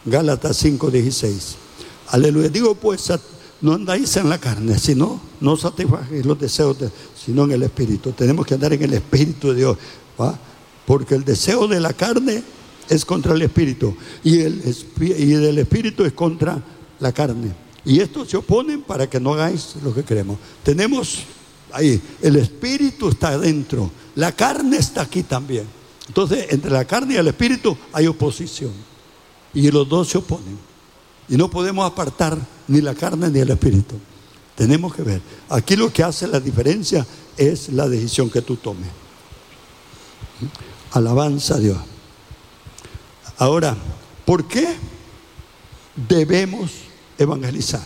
Gálatas 5:16. Aleluya. Digo pues, no andáis en la carne, sino no satisfacéis los deseos, sino en el Espíritu. Tenemos que andar en el Espíritu de Dios, ¿va? Porque el deseo de la carne es contra el Espíritu, y del Espíritu es contra la carne. Y estos se oponen para que no hagáis lo que queremos. Tenemos ahí, el Espíritu está adentro, la carne está aquí también. Entonces, entre la carne y el Espíritu hay oposición, y los dos se oponen, y no podemos apartar ni la carne ni el Espíritu. Tenemos que ver, aquí lo que hace la diferencia es la decisión que tú tomes. Alabanza a Dios. Ahora, ¿por qué debemos evangelizar?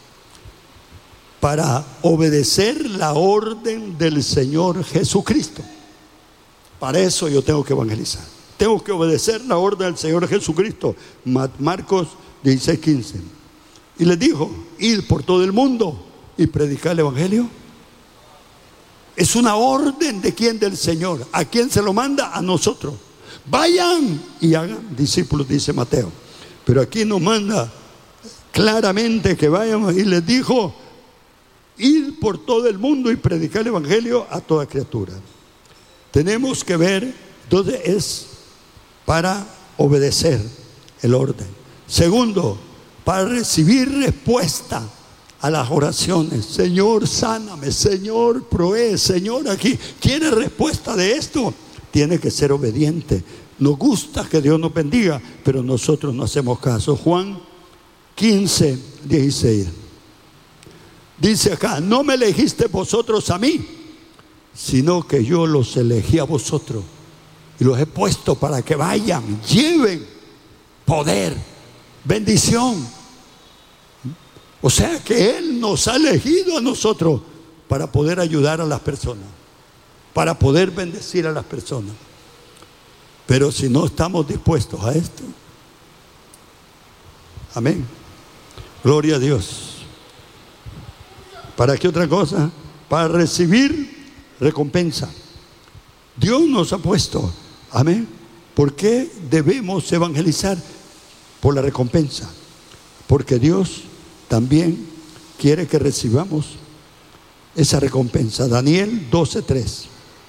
Para obedecer la orden del Señor Jesucristo. Para eso yo tengo que evangelizar. Tengo que obedecer la orden del Señor Jesucristo. Marcos 16:15. Y les dijo: id por todo el mundo y predicar el evangelio. Es una orden de quién, del Señor. ¿A quién se lo manda? A nosotros. Vayan y hagan discípulos, dice Mateo. Pero aquí nos manda claramente que vayamos, y les dijo: ir por todo el mundo y predicar el evangelio a toda criatura. Tenemos que ver, entonces es para obedecer el orden. Segundo, para recibir respuesta a las oraciones. Señor, sáname. Señor, provee. Señor, aquí ¿quiere respuesta de esto? Tiene que ser obediente. Nos gusta que Dios nos bendiga, pero nosotros no hacemos caso. Juan 15:16. Dice acá: no me elegiste vosotros a mí, sino que yo los elegí a vosotros y los he puesto para que vayan, lleven poder, bendición. O sea que Él nos ha elegido a nosotros para poder ayudar a las personas, para poder bendecir a las personas. Pero si no estamos dispuestos a esto, amén, gloria a Dios. ¿Para qué otra cosa? Para recibir recompensa. Dios nos ha puesto, amén. ¿Por qué debemos evangelizar? Por la recompensa. Porque Dios también quiere que recibamos esa recompensa. Daniel 12:3.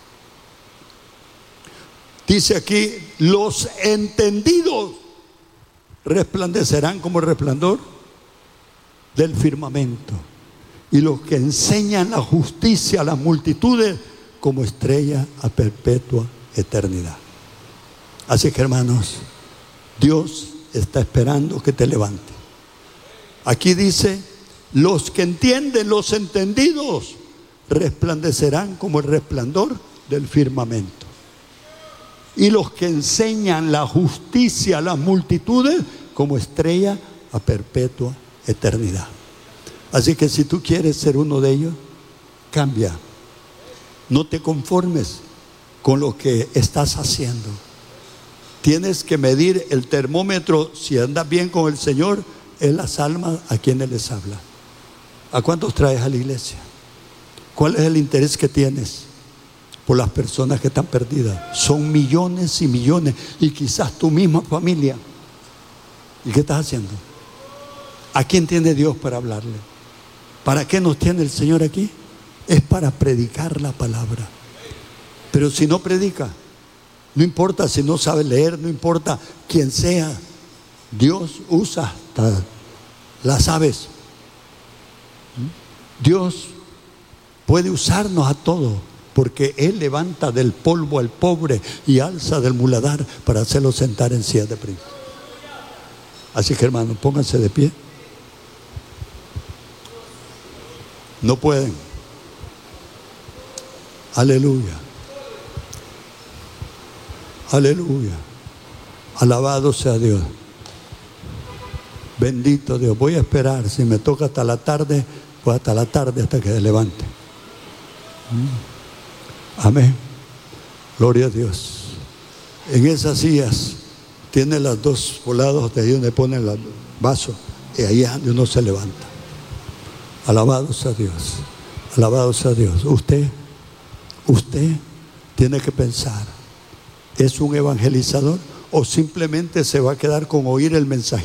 Dice aquí: los entendidos resplandecerán como el resplandor del firmamento, y los que enseñan la justicia a las multitudes como estrella a perpetua eternidad. Así que, hermanos, Dios está esperando que te levantes. Aquí dice: los que entienden, los entendidos resplandecerán como el resplandor del firmamento, y los que enseñan la justicia a las multitudes como estrella a perpetua eternidad. Así que si tú quieres ser uno de ellos, cambia. No te conformes con lo que estás haciendo. Tienes que medir el termómetro. Si andas bien con el Señor, es las almas a quienes les habla. ¿A cuántos traes a la iglesia? ¿Cuál es el interés que tienes por las personas que están perdidas? Son millones y millones, y quizás tu misma familia. ¿Y qué estás haciendo? ¿A quién tiene Dios para hablarle? ¿Para qué nos tiene el Señor aquí? Es para predicar la palabra. Pero si no predica, no importa si no sabe leer, no importa quién sea, Dios usa hasta las aves. Dios puede usarnos a todos, porque Él levanta del polvo al pobre y alza del muladar para hacerlo sentar en silla de príncipe. Así que, hermanos, pónganse de pie. No pueden. Aleluya. Aleluya. Alabado sea Dios. Bendito Dios. Voy a esperar. Si me toca hasta la tarde, pues hasta la tarde, hasta que se levante. Amén. Gloria a Dios. En esas sillas tiene las dos lados de ahí donde ponen los vasos, y ahí es donde uno se levanta. Alabado sea Dios. Alabado sea Dios. Usted tiene que pensar: ¿es un evangelizador o simplemente se va a quedar con oír el mensaje?